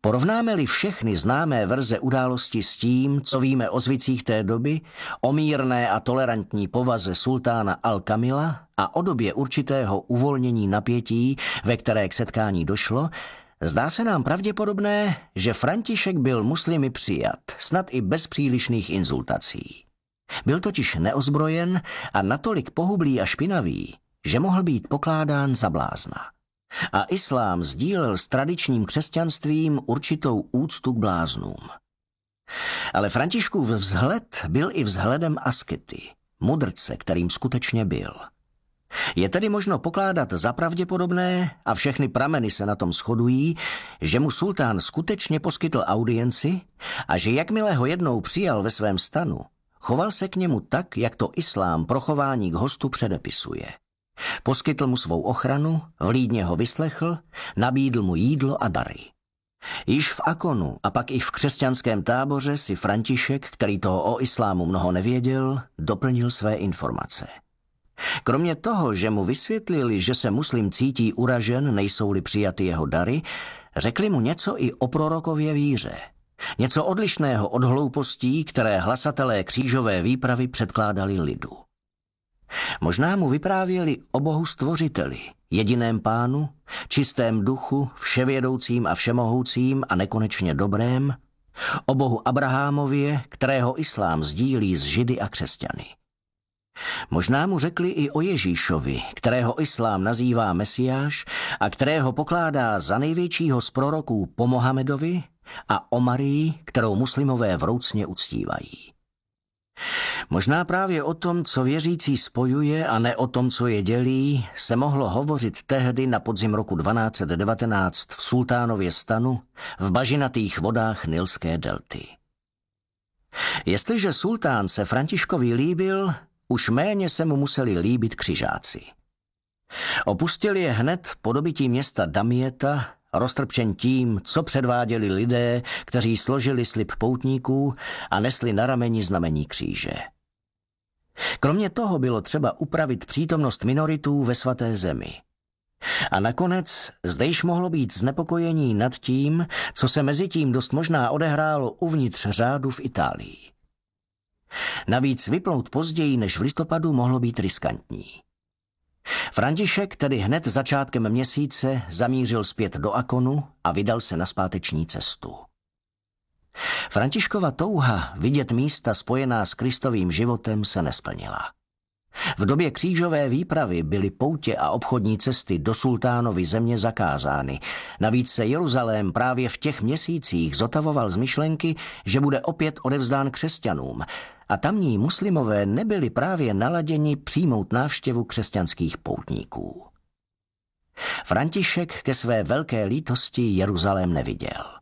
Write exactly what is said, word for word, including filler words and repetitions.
Porovnáme-li všechny známé verze události s tím, co víme o zvicích té doby, o mírné a tolerantní povaze sultána Al-Kamila a o době určitého uvolnění napětí, ve které k setkání došlo, zdá se nám pravděpodobné, že František byl muslimy přijat, snad i bez přílišných inzultací. Byl totiž neozbrojen a natolik pohublý a špinavý, že mohl být pokládán za blázna. A islám sdílel s tradičním křesťanstvím určitou úctu k bláznům. Ale Františkův vzhled byl i vzhledem askety, mudrce, kterým skutečně byl. Je tedy možno pokládat za pravděpodobné, a všechny prameny se na tom shodují, že mu sultán skutečně poskytl audienci a že jakmile ho jednou přijal ve svém stanu, choval se k němu tak, jak to islám pro chování k hostu předepisuje. Poskytl mu svou ochranu, vlídně ho vyslechl, nabídl mu jídlo a dary. Již v Akonu a pak i v křesťanském táboře si František, který toho o islámu mnoho nevěděl, doplnil své informace. Kromě toho, že mu vysvětlili, že se muslim cítí uražen, nejsou-li přijaty jeho dary, řekli mu něco i o prorokově víře. Něco odlišného od hloupostí, které hlasatelé křížové výpravy předkládali lidu. Možná mu vyprávěli o Bohu stvořiteli, jediném pánu, čistém duchu, vševědoucím a všemohoucím a nekonečně dobrém, o Bohu Abrahámově, kterého islám sdílí s Židy a křesťany. Možná mu řekli i o Ježíšovi, kterého islám nazývá Mesiáš a kterého pokládá za největšího z proroků po Mohamedovi, a o Marii, kterou muslimové vroucně uctívají. Možná právě o tom, co věřící spojuje a ne o tom, co je dělí, se mohlo hovořit tehdy na podzim roku dvanáct set devatenáct v sultánově stanu v bažinatých vodách Nilské delty. Jestliže sultán se Františkovi líbil, už méně se mu museli líbit křižáci. Opustili je hned po dobytí města Damieta, roztrpčen tím, co předváděli lidé, kteří složili slib poutníků a nesli na rameni znamení kříže. Kromě toho bylo třeba upravit přítomnost minoritů ve svaté zemi. A nakonec zde již mohlo být znepokojení nad tím, co se mezitím dost možná odehrálo uvnitř řádu v Itálii. Navíc vyplout později než v listopadu mohlo být riskantní. František tedy hned začátkem měsíce zamířil zpět do Akonu a vydal se na zpáteční cestu. Františkova touha vidět místa spojená s Kristovým životem se nesplnila. V době křížové výpravy byly poutě a obchodní cesty do sultánovy země zakázány. Navíc se Jeruzalém právě v těch měsících zotavoval z myšlenky, že bude opět odevzdán křesťanům, a tamní muslimové nebyli právě naladěni přijmout návštěvu křesťanských poutníků. František ke své velké lítosti Jeruzalém neviděl.